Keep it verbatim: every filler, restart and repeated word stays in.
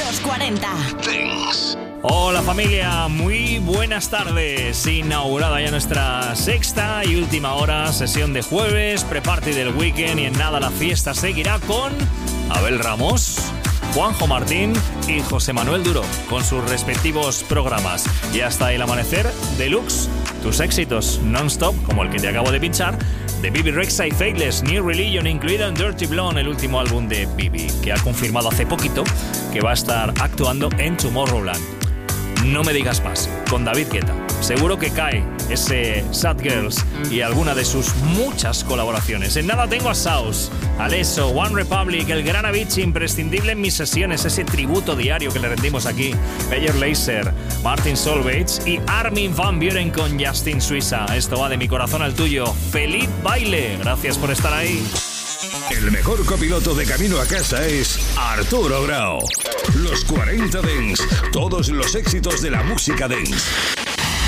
Los cuarenta Dance. Hola familia, muy buenas tardes. Inaugurada ya nuestra sexta y última hora, sesión de jueves, pre-party del weekend y en nada la fiesta seguirá con Abel Ramos, Juanjo Martín y José Manuel Duro con sus respectivos programas. Y hasta el amanecer, Deluxe, tus éxitos non-stop como el que te acabo de pinchar, de Bibi Rexha y Faithless, New Religion, incluido en Dirty Blonde, el último álbum de Bibi, que ha confirmado hace poquito que va a estar actuando en Tomorrowland. No me digas más, con David Guetta. Seguro que cae ese Sad Girls y alguna de sus muchas colaboraciones. En nada tengo a Saus, Alesso, One Republic, el gran Avicii, imprescindible en mis sesiones, ese tributo diario que le rendimos aquí, Major Lazer, Martin Solveig y Armin van Buuren con Justin Suissa. Esto va de mi corazón al tuyo. ¡Feliz baile! Gracias por estar ahí. El mejor copiloto de camino a casa es Arturo Grau. Los cuarenta Dance, todos los éxitos de la música dance.